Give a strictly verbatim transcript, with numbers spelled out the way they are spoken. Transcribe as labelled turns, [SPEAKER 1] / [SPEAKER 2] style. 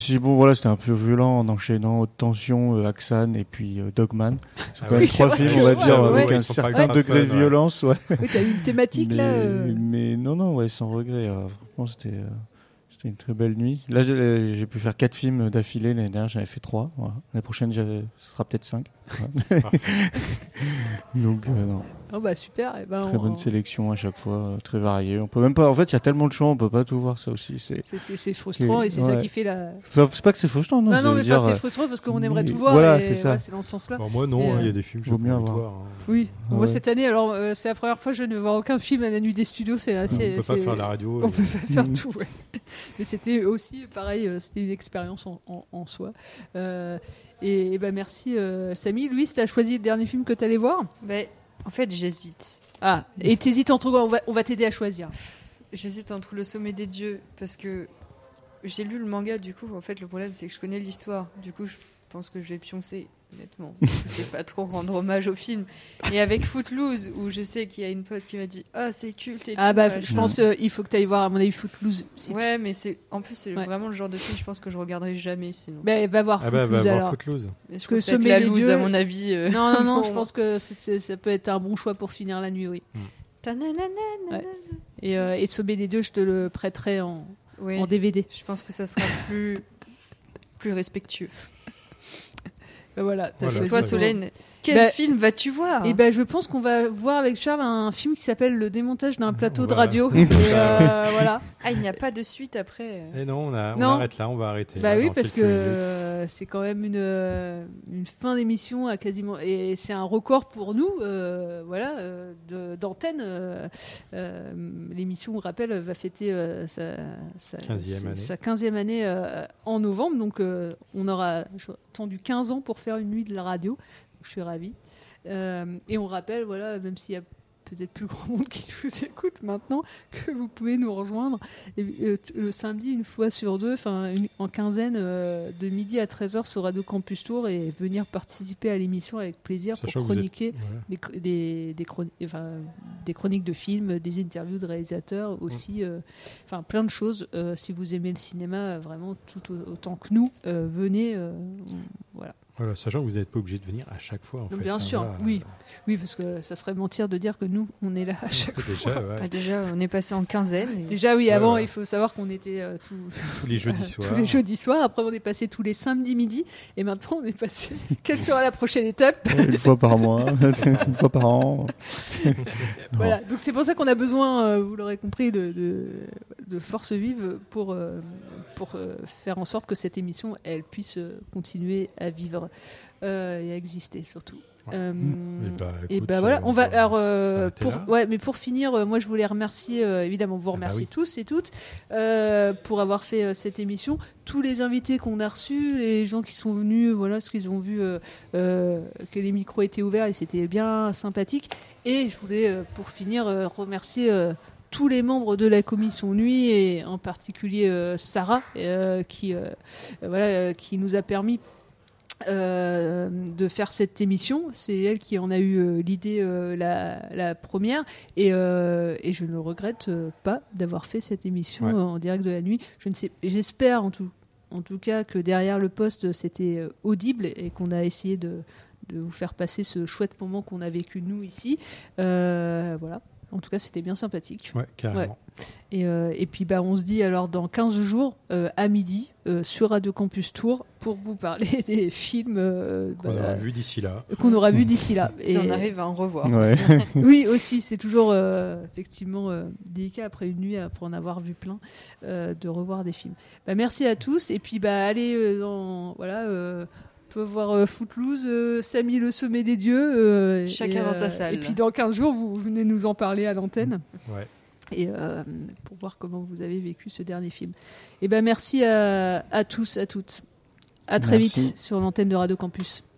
[SPEAKER 1] Si bon voilà, c'était un peu violent en enchaînant Haute Tension, euh, Axan et puis euh, Dogman. C'est
[SPEAKER 2] Ah
[SPEAKER 1] quand
[SPEAKER 2] oui,
[SPEAKER 1] même
[SPEAKER 2] c'est
[SPEAKER 1] trois
[SPEAKER 2] vrai
[SPEAKER 1] films,
[SPEAKER 2] que-
[SPEAKER 1] on va
[SPEAKER 2] ouais,
[SPEAKER 1] dire,
[SPEAKER 2] ouais,
[SPEAKER 1] avec
[SPEAKER 2] ouais,
[SPEAKER 1] un
[SPEAKER 2] ils sont pas
[SPEAKER 1] certain
[SPEAKER 2] ultra
[SPEAKER 1] degré
[SPEAKER 2] fun,
[SPEAKER 1] de
[SPEAKER 2] ouais.
[SPEAKER 1] violence. Ouais.
[SPEAKER 3] Oui, t'as une thématique
[SPEAKER 1] mais,
[SPEAKER 3] là. euh,
[SPEAKER 1] mais non, non, ouais, sans regret. euh, franchement, c'était, euh, c'était une très belle nuit. Là, j'ai, j'ai pu faire quatre films d'affilée. L'année dernière, j'en avais fait trois. Voilà. L'année prochaine, j'avais, ce sera peut-être cinq. Voilà. Donc, euh, non.
[SPEAKER 3] Oh bah super. Et ben,
[SPEAKER 1] Très
[SPEAKER 3] on-
[SPEAKER 1] bonne sélection à chaque fois, euh, très variée. On peut même pas. En fait, il y a tellement de choix, on peut pas tout voir. Ça aussi, c'est.
[SPEAKER 3] C'était, c'est frustrant
[SPEAKER 1] c'est-
[SPEAKER 3] et c'est ça
[SPEAKER 1] ouais.
[SPEAKER 3] qui fait la.
[SPEAKER 1] Enfin, c'est pas que c'est frustrant, non.
[SPEAKER 3] Non,
[SPEAKER 1] je
[SPEAKER 3] non,
[SPEAKER 1] veux
[SPEAKER 3] mais
[SPEAKER 1] dire,
[SPEAKER 3] enfin, c'est
[SPEAKER 1] euh,
[SPEAKER 3] frustrant parce qu'on aimerait
[SPEAKER 1] mais
[SPEAKER 3] tout voir.
[SPEAKER 1] voilà,
[SPEAKER 3] et,
[SPEAKER 1] c'est ça.
[SPEAKER 3] ouais, c'est dans ce sens-là.
[SPEAKER 2] Bon, moi, non,
[SPEAKER 3] Et,
[SPEAKER 2] hein, il y
[SPEAKER 3] euh,
[SPEAKER 2] a des films que
[SPEAKER 1] vaut
[SPEAKER 2] j'ai
[SPEAKER 1] mieux
[SPEAKER 2] pas envie de
[SPEAKER 1] avoir.
[SPEAKER 2] voir. hein.
[SPEAKER 3] Oui,
[SPEAKER 1] Ah
[SPEAKER 3] moi
[SPEAKER 1] ouais.
[SPEAKER 3] cette année, alors euh, c'est la première fois que je ne vais voir aucun film à la nuit des studios. C'est assez.
[SPEAKER 2] On peut
[SPEAKER 3] c'est-
[SPEAKER 2] pas faire la radio.
[SPEAKER 3] On
[SPEAKER 2] et-
[SPEAKER 3] peut pas faire
[SPEAKER 1] Mhm.
[SPEAKER 3] tout, ouais. Mais c'était aussi pareil, euh, c'était une expérience en, en- en soi. Euh, et, et ben merci euh, Samy. Louis, t'as choisi le dernier film que t'allais voir?
[SPEAKER 4] Ben, en fait, j'hésite.
[SPEAKER 3] Ah, et t'hésites entre quoi? On va, on va t'aider à choisir.
[SPEAKER 4] J'hésite entre Le Sommet des Dieux parce que j'ai lu le manga. Du coup, en fait, le problème c'est que je connais l'histoire. Du coup, je pense que je vais pioncer. Honnêtement, c'est pas trop rendre hommage au film. Et avec Footloose, où je sais qu'il y a une pote qui m'a dit ah c'est culte et
[SPEAKER 3] Ah
[SPEAKER 4] tout,
[SPEAKER 3] bah,
[SPEAKER 4] bah,
[SPEAKER 3] je pense euh, il faut que t'ailles voir à mon avis Footloose. Si
[SPEAKER 4] Ouais, mais c'est en plus c'est
[SPEAKER 3] Ouais.
[SPEAKER 4] vraiment le genre de film je pense que je regarderai jamais sinon.
[SPEAKER 3] Ben, va voir
[SPEAKER 2] Ah bah,
[SPEAKER 3] Footloose
[SPEAKER 2] va
[SPEAKER 3] alors.
[SPEAKER 2] voir Footloose.
[SPEAKER 4] Mais je
[SPEAKER 3] que
[SPEAKER 4] trouve ça être
[SPEAKER 3] Sommet
[SPEAKER 4] la
[SPEAKER 3] des
[SPEAKER 4] loose
[SPEAKER 3] Dieux-
[SPEAKER 4] à mon avis. euh.
[SPEAKER 3] Non, non, non, je
[SPEAKER 4] Bon.
[SPEAKER 3] pense que c'est- c'est- ça peut être un bon choix pour finir la nuit, oui.
[SPEAKER 4] Ta-na-na-na-na.
[SPEAKER 3] Ouais. Et, euh, et Sommet des Dieux, je te le prêterai en,
[SPEAKER 4] Oui,
[SPEAKER 3] en D V D.
[SPEAKER 4] je pense que ça sera plus plus respectueux.
[SPEAKER 3] Ben voilà, t'as
[SPEAKER 2] Voilà.
[SPEAKER 4] Et
[SPEAKER 3] choisi
[SPEAKER 4] toi,
[SPEAKER 3] ton-
[SPEAKER 4] Solène, quel
[SPEAKER 3] Bah,
[SPEAKER 4] film vas-tu voir
[SPEAKER 3] Et ben, je pense qu'on va voir avec Charles un film qui s'appelle Le démontage d'un plateau de
[SPEAKER 2] Voilà.
[SPEAKER 3] radio.
[SPEAKER 2] C'est
[SPEAKER 3] Et,
[SPEAKER 2] ça,
[SPEAKER 3] euh, voilà.
[SPEAKER 4] Ah, il n'y a pas de suite après.
[SPEAKER 2] Et non, on, a, on
[SPEAKER 3] Non.
[SPEAKER 2] arrête là, on va arrêter.
[SPEAKER 3] Bah
[SPEAKER 2] là,
[SPEAKER 3] oui,
[SPEAKER 2] dans
[SPEAKER 3] parce que
[SPEAKER 2] quelques minutes.
[SPEAKER 3] euh, c'est quand même une, euh, une fin d'émission à quasiment. Et c'est un record pour nous, euh, voilà, euh, de- d'antenne. euh, euh, L'émission, on rappelle, va fêter euh, sa, sa,
[SPEAKER 2] quinzième année.
[SPEAKER 3] sa quinzième année euh, en novembre. Donc, euh, on aura attendu quinze ans pour faire une nuit de la radio. Donc, je suis ravie. Euh, et on rappelle, voilà, même s'il y a peut-être plus grand monde qui nous écoute maintenant, que vous pouvez nous rejoindre et, euh, t- le samedi une fois sur deux, enfin une- en quinzaine, euh, de midi à treize heures sur Radio Campus Tour et venir participer à l'émission avec plaisir
[SPEAKER 2] Sachant
[SPEAKER 3] pour
[SPEAKER 2] que vous
[SPEAKER 3] chroniquer
[SPEAKER 2] êtes- voilà.
[SPEAKER 3] des, chr- des, des, chroni- enfin, des chroniques de films, des interviews de réalisateurs aussi, euh, enfin plein de choses. Euh, si vous aimez le cinéma, euh, vraiment tout au- autant que nous, euh, venez, euh, on- voilà.
[SPEAKER 2] Voilà, sachant que vous n'êtes pas obligé de venir à chaque fois. En
[SPEAKER 3] Donc,
[SPEAKER 2] fait,
[SPEAKER 3] bien
[SPEAKER 2] hein,
[SPEAKER 3] sûr,
[SPEAKER 2] voilà.
[SPEAKER 3] oui. Oui, parce que ça serait mentir de dire que nous, on est là à chaque fois.
[SPEAKER 2] Déjà, ouais,
[SPEAKER 4] Ah, déjà, on est passé en quinzaine. et-
[SPEAKER 3] Déjà, oui,
[SPEAKER 2] Ouais,
[SPEAKER 3] avant,
[SPEAKER 2] voilà.
[SPEAKER 3] il faut savoir qu'on était euh, tout-
[SPEAKER 2] tous les jeudis soirs.
[SPEAKER 3] tous les jeudis soirs. Après, on est passé tous les samedis midi. Et maintenant, on est passé. Quelle sera la prochaine étape?
[SPEAKER 1] Une fois par mois, une fois par an.
[SPEAKER 3] Voilà. Donc, c'est pour ça qu'on a besoin, euh, vous l'aurez compris, de, de, de force vive pour, euh, pour euh, faire en sorte que cette émission, elle puisse euh, continuer à vivre euh, et à exister surtout.
[SPEAKER 2] Ouais.
[SPEAKER 3] Euh,
[SPEAKER 2] Et bah,
[SPEAKER 3] Et
[SPEAKER 2] écoute,
[SPEAKER 3] ben voilà,
[SPEAKER 2] euh,
[SPEAKER 3] on va.
[SPEAKER 2] va
[SPEAKER 3] Alors, euh,
[SPEAKER 2] s'arrêter
[SPEAKER 3] pour,
[SPEAKER 2] là.
[SPEAKER 3] ouais, mais pour finir, euh, moi je voulais remercier, euh, évidemment, vous
[SPEAKER 2] Ah bah
[SPEAKER 3] remercier
[SPEAKER 2] oui.
[SPEAKER 3] tous et toutes euh, pour avoir fait euh, cette émission. Tous les invités qu'on a reçus, les gens qui sont venus, voilà, ce qu'ils ont vu euh, euh, que les micros étaient ouverts et c'était bien sympathique. Et je voulais, euh, pour finir, euh, remercier. euh, tous les membres de la commission nuit et en particulier euh, Sarah euh, qui, euh, voilà, euh, qui nous a permis euh, de faire cette émission. C'est elle qui en a eu euh, l'idée euh, la, la première et, euh, et je ne regrette euh, pas d'avoir fait cette émission
[SPEAKER 2] Ouais.
[SPEAKER 3] euh, en direct de la nuit. Je ne sais, j'espère en tout, en tout cas que derrière le poste c'était euh, audible et qu'on a essayé de, de vous faire passer ce chouette moment qu'on a vécu nous ici. Euh, voilà. En tout cas, c'était bien sympathique.
[SPEAKER 2] Ouais, carrément.
[SPEAKER 3] Et, euh, et puis, bah, on se dit alors dans quinze jours, euh, à midi, euh, sur Radio Campus Tour, pour vous parler des films euh,
[SPEAKER 2] Qu'on
[SPEAKER 3] bah,
[SPEAKER 2] aura vu d'ici là.
[SPEAKER 3] qu'on aura vus d'ici là.
[SPEAKER 4] Si
[SPEAKER 3] Et-
[SPEAKER 4] on arrive à en revoir.
[SPEAKER 1] Ouais.
[SPEAKER 3] Oui, aussi, c'est toujours euh, effectivement euh, délicat après une nuit, après en avoir vu plein, euh, de revoir des films. Bah, merci à tous. Et puis, bah, allez euh, dans. Voilà. Euh, toi voir euh, Footloose, euh, Samy le sommet des dieux. euh,
[SPEAKER 4] Chacun
[SPEAKER 3] et,
[SPEAKER 4] dans sa
[SPEAKER 3] euh,
[SPEAKER 4] salle.
[SPEAKER 3] Et puis dans quinze jours, vous venez nous en parler à l'antenne.
[SPEAKER 2] Ouais.
[SPEAKER 3] Et euh, pour voir comment vous avez vécu ce dernier film. Et ben merci à, à tous, à toutes. À très
[SPEAKER 1] Merci.
[SPEAKER 3] vite sur l'antenne de Radio Campus.